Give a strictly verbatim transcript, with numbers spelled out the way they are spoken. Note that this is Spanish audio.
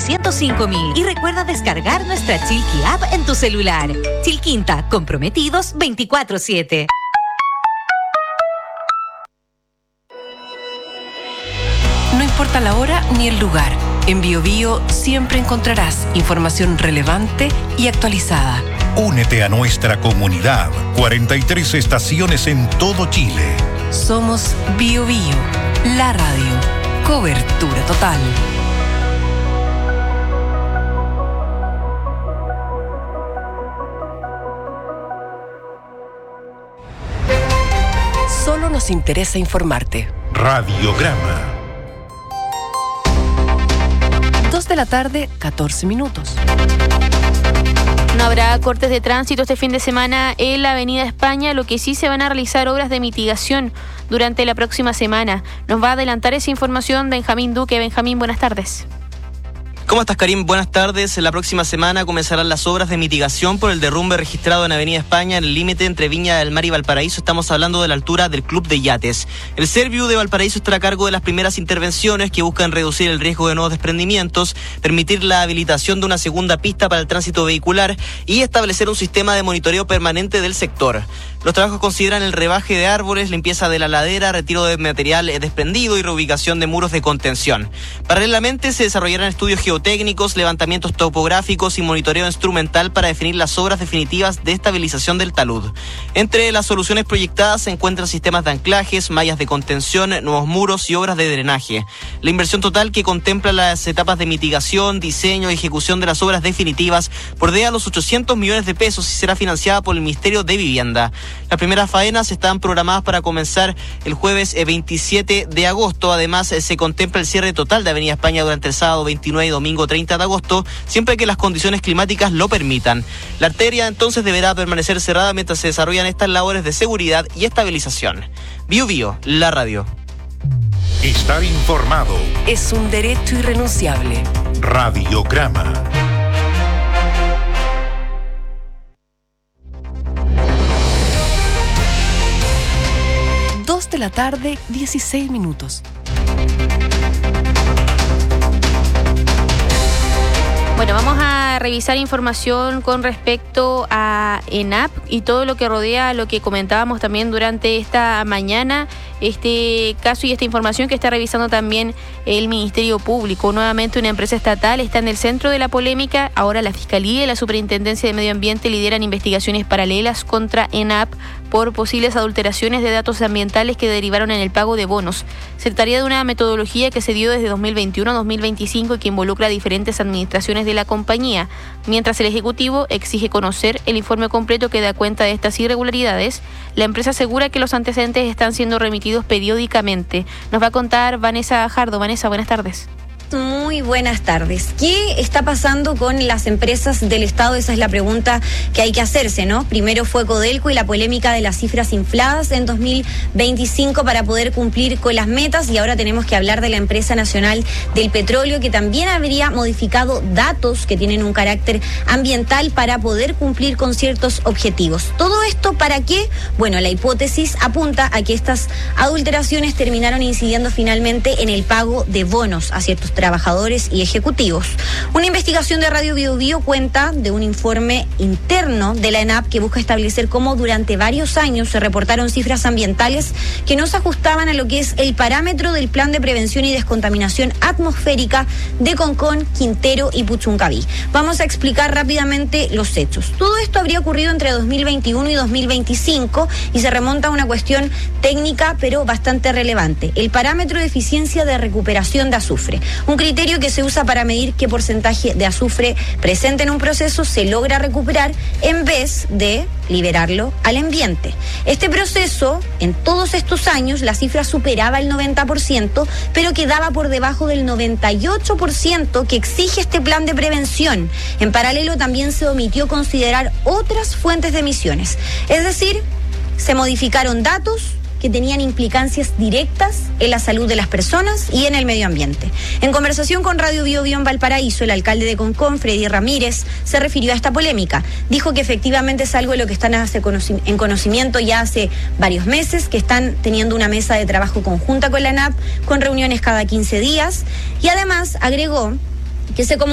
doscientos cinco mil. Y recuerda descargar nuestra Chilqui App en tu celular. Chilquinta, comprometidos veinticuatro siete. No importa la hora ni el lugar, en BioBio siempre encontrarás información relevante y actualizada. Únete a nuestra comunidad. cuarenta y tres estaciones en todo Chile. Somos BioBio, la radio. Cobertura total. Solo nos interesa informarte. Radiograma. Dos de la tarde, catorce minutos. No habrá cortes de tránsito este fin de semana en la Avenida España, lo que sí se van a realizar obras de mitigación durante la próxima semana. Nos va a adelantar esa información Benjamín Duque. Benjamín, buenas tardes. ¿Cómo estás, Karim? Buenas tardes. La próxima semana comenzarán las obras de mitigación por el derrumbe registrado en Avenida España, en el límite entre Viña del Mar y Valparaíso. Estamos hablando de la altura del Club de Yates. El Serviu de Valparaíso estará a cargo de las primeras intervenciones que buscan reducir el riesgo de nuevos desprendimientos, permitir la habilitación de una segunda pista para el tránsito vehicular y establecer un sistema de monitoreo permanente del sector. Los trabajos consideran el rebaje de árboles, limpieza de la ladera, retiro de material desprendido y reubicación de muros de contención. Paralelamente se desarrollarán estudios geotécnicos, levantamientos topográficos y monitoreo instrumental para definir las obras definitivas de estabilización del talud. Entre las soluciones proyectadas se encuentran sistemas de anclajes, mallas de contención, nuevos muros y obras de drenaje. La inversión total, que contempla las etapas de mitigación, diseño y ejecución de las obras definitivas, bordea los ochocientos millones de pesos y será financiada por el Ministerio de Vivienda. Las primeras faenas están programadas para comenzar el jueves veintisiete de agosto. Además, se contempla el cierre total de Avenida España durante el sábado veintinueve y domingo treinta de agosto, siempre que las condiciones climáticas lo permitan. La arteria entonces deberá permanecer cerrada mientras se desarrollan estas labores de seguridad y estabilización. Bio Bio, la radio. Estar informado es un derecho irrenunciable. Radiograma. Dos de la tarde, dieciséis minutos. Bueno, vamos a revisar información con respecto a ENAP y todo lo que rodea lo que comentábamos también durante esta mañana, este caso y esta información que está revisando también el Ministerio Público. Nuevamente una empresa estatal está en el centro de la polémica. Ahora la Fiscalía y la Superintendencia de Medio Ambiente lideran investigaciones paralelas contra ENAP por posibles adulteraciones de datos ambientales que derivaron en el pago de bonos. Se trataría de una metodología que se dio desde dos mil veintiuno a dos mil veinticinco y que involucra a diferentes administraciones de la compañía. Mientras el Ejecutivo exige conocer el informe completo que da cuenta de estas irregularidades, la empresa asegura que los antecedentes están siendo remitidos periódicamente. Nos va a contar Vanessa Jardo. Vanessa, buenas tardes. Muy buenas tardes. ¿Qué está pasando con las empresas del Estado? Esa es la pregunta que hay que hacerse, ¿no? Primero fue Codelco y la polémica de las cifras infladas en dos mil veinticinco para poder cumplir con las metas, y ahora tenemos que hablar de la Empresa Nacional del Petróleo, que también habría modificado datos que tienen un carácter ambiental para poder cumplir con ciertos objetivos. ¿Todo esto para qué? Bueno, la hipótesis apunta a que estas adulteraciones terminaron incidiendo finalmente en el pago de bonos a ciertos trabajadores y ejecutivos. Una investigación de Radio Bio Bio cuenta de un informe interno de la ENAP que busca establecer cómo durante varios años se reportaron cifras ambientales que no se ajustaban a lo que es el parámetro del Plan de Prevención y Descontaminación Atmosférica de Concón, Quintero y Puchuncaví. Vamos a explicar rápidamente los hechos. Todo esto habría ocurrido entre dos mil veintiuno y dos mil veinticinco y se remonta a una cuestión técnica pero bastante relevante: el parámetro de eficiencia de recuperación de azufre. Un criterio que se usa para medir qué porcentaje de azufre presente en un proceso se logra recuperar en vez de liberarlo al ambiente. Este proceso, en todos estos años, la cifra superaba el noventa por ciento, pero quedaba por debajo del noventa y ocho por ciento que exige este plan de prevención. En paralelo, también se omitió considerar otras fuentes de emisiones. Es decir, se modificaron datos que tenían implicancias directas en la salud de las personas y en el medio ambiente. En conversación con Radio Bio Bio en Valparaíso, el alcalde de Concón, Freddy Ramírez, se refirió a esta polémica. Dijo que efectivamente es algo de lo que están en conocimiento ya hace varios meses, que están teniendo una mesa de trabajo conjunta con la ENAP, con reuniones cada quince días, y además agregó que se